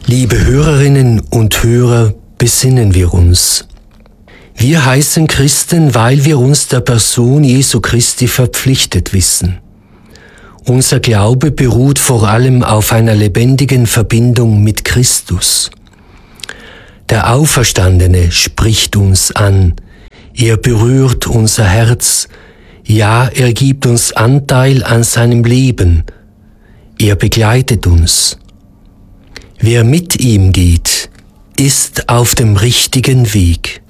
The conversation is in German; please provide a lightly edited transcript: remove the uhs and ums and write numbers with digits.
Liebe Hörerinnen und Hörer, besinnen wir uns. Wir heißen Christen, weil wir uns der Person Jesu Christi verpflichtet wissen. Unser Glaube beruht vor allem auf einer lebendigen Verbindung mit Christus. Der Auferstandene spricht uns an, er berührt unser Herz, ja, er gibt uns Anteil an seinem Leben, er begleitet uns. Wer mit ihm geht, ist auf dem richtigen Weg.